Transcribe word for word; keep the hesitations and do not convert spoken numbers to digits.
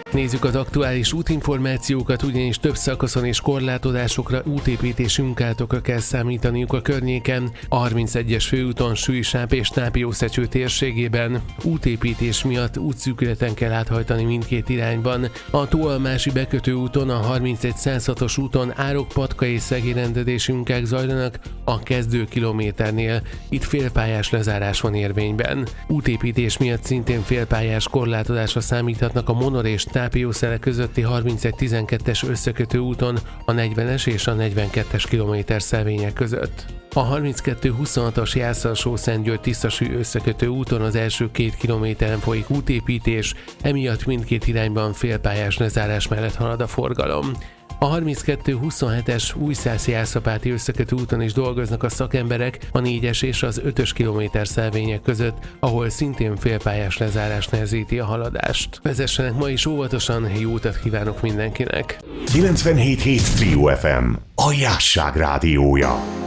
Nézzük az aktuális útinformációkat, ugyanis több szakaszon és korlátozásokra, útépítési munkátokra kell számítaniuk a környéken. A harmincegyes főúton Sülysáp és Nápiószecső térségében útépítés miatt útszűkületen kell áthajtani mindkét irányban. A Tóalmási bekötő úton, a harmincegy száz hatos úton Árok-Patka és szegélyrendezési munkák zajlanak a kezdő kilométernél. Itt félpályás lezárás van érvényben. Útépítés miatt szintén félpályás korlátozásra számíthatnak a Monor és Nápiószele közötti harmincegy tizenkettes összekötő úton a negyvenes és a negyvenkettes kilométer szelvények között. A harminckettő huszonhatos Jászal-Sószentgyörgy-Tiszasű összekötő úton az első két kilométeren folyik útépítés, emiatt mindkét irányban félpályás lezárás mellett halad a forgalom. A harminckettő huszonhetes Újszász-Jászapáti összekötő úton is dolgoznak a szakemberek a négyes és az ötös kilométer szelvények között, ahol szintén félpályás lezárás nehezíti a haladást. Vezessenek ma is óvatosan, jó utat kívánok mindenkinek! kilencvenhét hét Trio ef em, a Jásság rádiója.